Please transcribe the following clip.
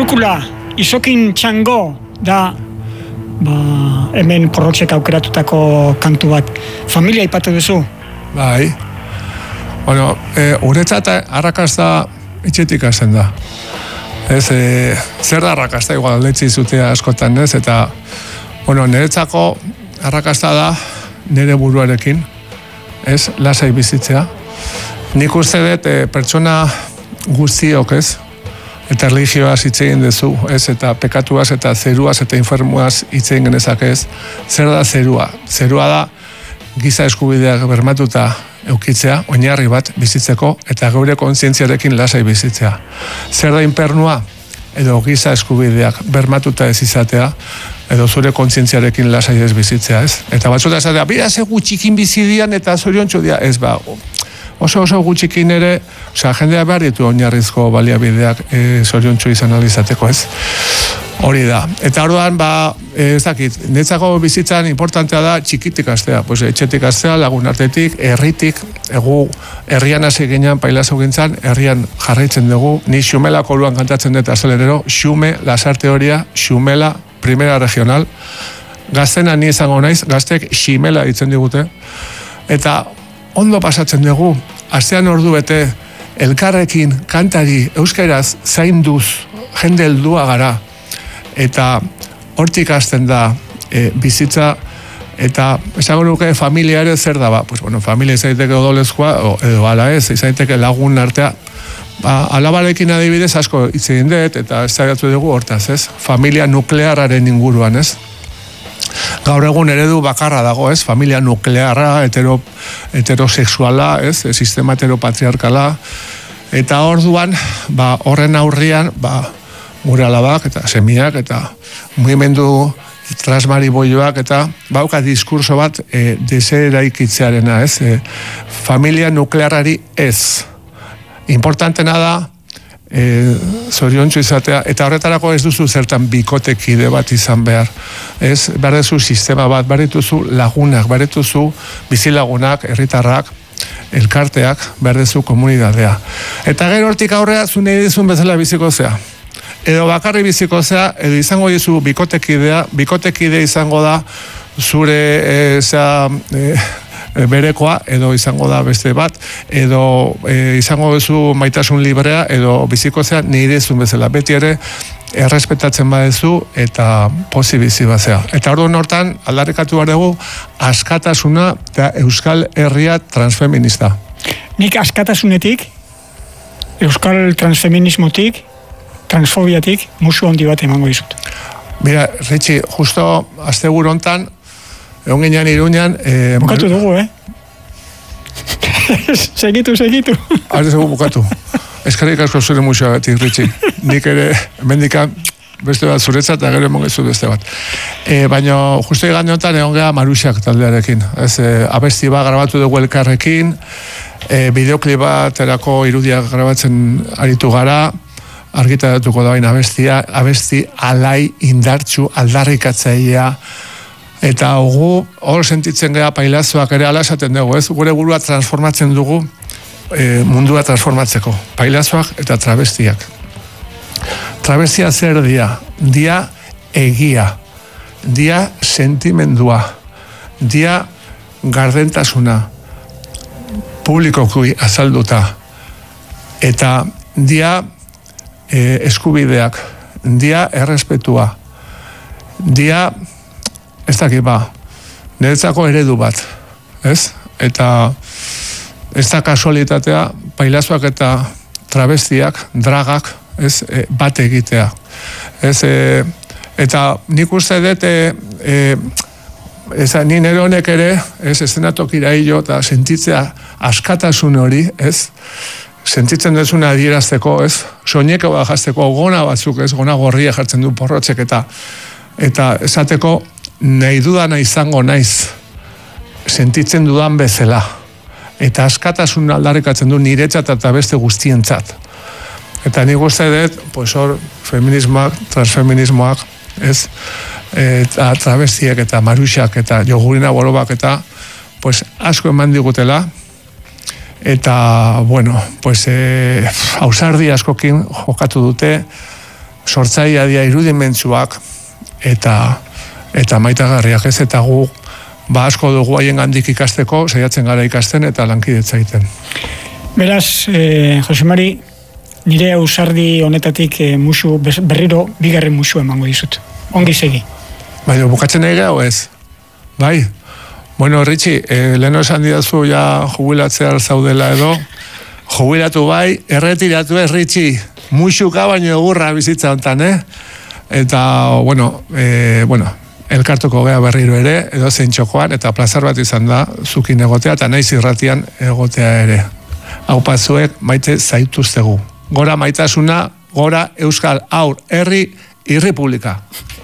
Pelikula Izokin Txango da hemen Porrotzek aukeratutako kantu bat. Familia aipatu duzu? Bai. Bueno, uretzat arrakasta etxetik hasten da. Zer da arrakasta, igual letzi zutea askotan, ez? Eta, bueno, niretzako arrakasta da nire buruarekin, ez? Lasai bizitzea. Nik uste dut pertsona guztiok, ez? Eta religioaz hitz egin duzu, ez? Eta pekatuaz eta zeruaz eta infermuaz hitz egin genezak, ez? Zer da zerua? Zerua da giza eskubideak bermatuta eukitzea, oinarri bat bizitzeko, eta geure kontzientziarekin lasai bizitzea. Zer da infernua? Edo giza eskubideak bermatuta ez izatea, edo zure kontzientziarekin lasai ez bizitzea, ez? Eta batzuta esatea, bera ze gutxikin bizidian eta zoriontsu dia, ez ba, oso gutxikin ere, jendea behar ditu oinarrizko baliabideak zoriontsu izan alizateko, ez? Hori da. Eta orduan, ez dakit, netzako bizitzan importantea da txikitik astea, etxetik astea, lagun artetik, herritik, herrian hasi ginean, pailaz gintzan, herrian jarraitzen dugu, ni Xumela koluan kantatzen dut azelerero, Xume, Lasarte Horia, Xumela, Primera Regional, gaztena ni izango naiz, gaztek Ximela ditzen digute, eta ondo pasatzen dugu, astean ordu bete, elkarrekin, kantari, euskaraz, zainduz, jende heldua gara, eta hortik hasten da bizitza, eta esango nuke familia ere zer da, familia izaiteke odolezkoa, edo ala ez, izaiteke lagun artea, alabarekin adibidez asko hitz egin dut, eta ezagatu dugu hortaz, ez? Familia nuklearraren inguruan, ez? Gaur egun eredu bakarra dago, ez? Familia nuklearra, heterosexuala, ez? Sistema heteropatriarkala, eta orduan, horren aurrian, gure alabak eta semiak eta mugimendu transmariboioak eta bauka diskurso bat deseraikitzearena, ez? Familia nuklearrari ez. Importantena da zoriontsu izatea, eta horretarako ez duzu zertan bikotekide bat izan behar. Ez, behar duzu sistema bat, behar dituzu lagunak, behar dituzu bizilagunak, herritarrak, elkarteak, behar duzu komunitatea. Eta gero hortik aurrea zu nahi dizun bezala biziko zea. Edo bakarri biziko zea, edo izango dizu bikotekide izango da zure berekoa, edo izango da beste bat, edo izango duzu maitasun librea, edo biziko zea nire izun bezala. Beti ere, errespetatzen badezu eta pozi bizi bazea. Eta orduan hortan, aldarrikatu behar dugu, askatasuna eta Euskal Herria transfeminista. Nik askatasunetik, Euskal transfeminismotik, transfobiatik, musu handi bat emango dizut. Mira, Ritxi, justo asteburu hontan, egon ginean Iruñan... Bukatu dugu, Segitu. Arde zegu bukatu. Eskarrik asko zure musua beti, Ritxi. Nik ere, mendikan, beste bat zuretzat, eta gero emongezu beste bat. Baina, justo egan honetan, egon geha Maruxak taldearekin. Abesti bat grabatu dugu elkarrekin, bideoklip bat erako irudiak grabatzen aritu gara, argitaratuko da bain abesti alai indartsu aldarrikatzailea, eta hor sentitzen gara pailazoak ere ala esaten dugu, ez? Gure burua transformatzen dugu mundua transformatzeko, pailazoak eta travestiak. Travestia zer dia? Dia egia, dia sentimendua, dia gardentasuna, publikoki azalduta, eta dia eskubideak, dia errespetua, dia ez dakit niretzako eredu bat, ez? Eta ez da kasualitatea pailazoak eta travestiak, dragak, ez, bat egitea. Ez, eta nik uste dut ni nire honek ere, ez, eszenatokira hilo eta sentitzea askatasun hori, ez? Sentitzen dezuna adierazteko, ez? Soineko bat jazteko, gona batzuk, ez? Gona gorria jartzen du Porrotzek eta esateko nahi dudana izango naiz, sentitzen dudan bezala. Eta askatasun aldarrikatzen du niretzat eta beste guztientzat. Eta nik uste dut, hor, feminismoak, transfeminismoak, ez? Eta travestiek eta Maruxak eta Jogurina Bolobak eta asko eman digutela. Eta, ausardi askokin jokatu dute, sortzailea dira irudimentzuak eta maitagarriak ez, eta gu asko dugu haien gandik ikasteko, saiatzen gara ikasten eta lankidetza egiten. Beraz, Jose Mari, nire ausardi honetatik musu berriro bigarren musu emango dizut. Ongi segi. Baina, bukatzen nahi gau ez? Bai? Bueno, Ritxi, leheno esan didazu ja jubilatzea zaudela edo, jubilatu bai, erretiratu ez, Ritxi, musuka baino egurra bizitza hontan, Eta, bueno, elkartuko gea berriro ere, edo zein txokoan, eta plazar bat izan da, zukin egotea, eta naiz irratian egotea ere. Hau patzuek maite zaituztegu. Gora maitasuna, gora Euskal Haur Herri Irrepublika.